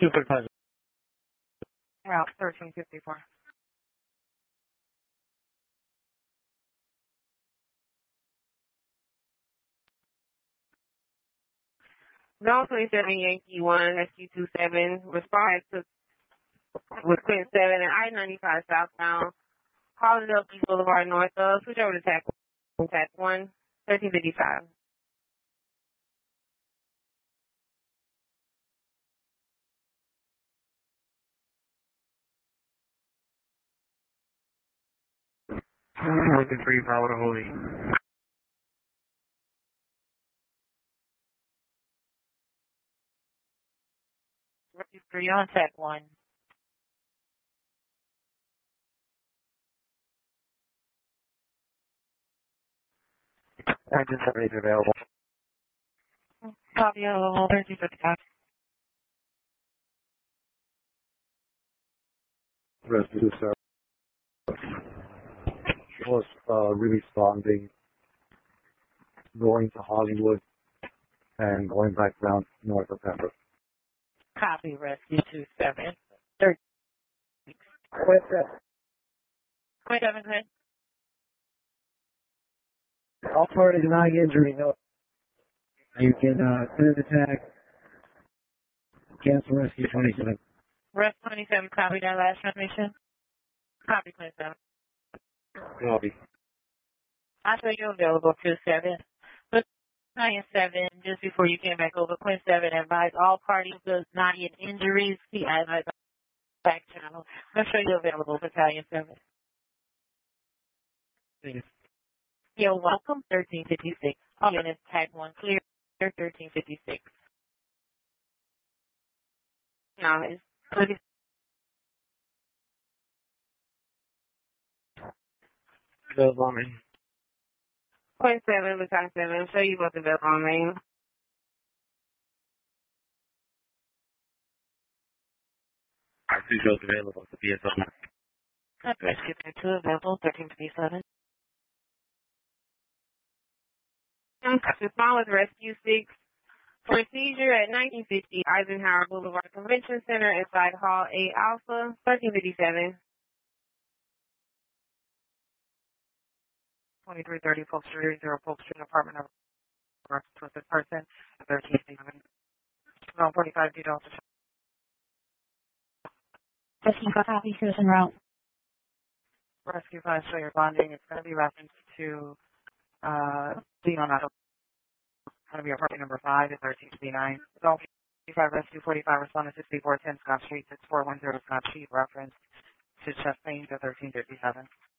255. Route 1354. Zone 27 Yankee 1, Rescue 27. Respond to with Quint 7 and I-95 southbound. Calling up East Boulevard north of. Switch over to TAC 1, 1355. Looking for you, Bravo to Holy. Rescue 3 on TAC 1. Engine 78 available. Copy, 1355. Rescue 7 was responding, going to Hollywood and going back down north of Pembroke. Copy, Rescue 27. 13. Quint 7. Quint 7, Quint. All party denying injury. No. You can send an attack. Cancel Rescue 27. Res 27, copy that last transmission. Copy, Quint 7. Copy. I saw you available to 7. But 9 and 7, just before you came back over, Quint 7 advised all parties with not yet injuries. He advised back channel. I'm sure you're available, Battalion 7. Thanks. You're welcome, 1356. All units tag 1 clear, 1356. Now it's 30. Available on me. Quint 7, Battalion 7. I'm sure you both available on main. Two shows available to BSO. Rescue 2 available, 1357. Respond with Rescue 6. Procedure at 1950 Eisenhower Boulevard Convention Center inside Hall A Alpha, 1357. 2330 Polk Street, 0 Polk Street, apartment number twisted person, 1357. Zone 45 D Delta. Rescue 5 copy, citizen route. Rescue 5, show your bonding. It's going to be referenced to Dino Nato. It's going to be apartment number 5 at 1359. Zone 45 Rescue 45, responding to 6410 Scott Street, 6410 Scott Street, reference to Chastain to 1357.